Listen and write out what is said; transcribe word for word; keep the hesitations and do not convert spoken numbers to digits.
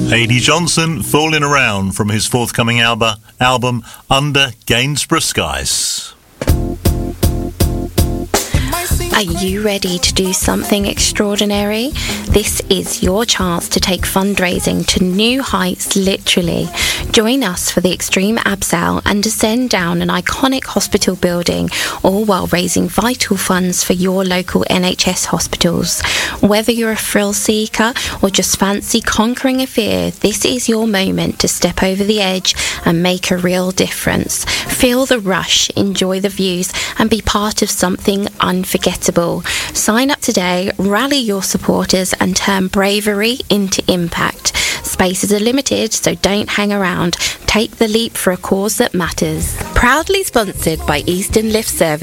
Adi Johnson, Fooling Around, from his forthcoming alba, album Under Gainsborough Skies. Are you ready to do something extraordinary? This is your chance to take fundraising to new heights, literally. Join us for the Extreme Abseil and descend down an iconic hospital building, all while raising vital funds for your local N H S hospitals. Whether you're a thrill seeker or just fancy conquering a fear, this is your moment to step over the edge and make a real difference. Feel the rush, enjoy the views, and be part of something unforgettable. Sign up today, rally your supporters, and turn bravery into impact. Spaces are limited, so don't hang around. Take the leap for a cause that matters. Proudly sponsored by Eastern Lift Service.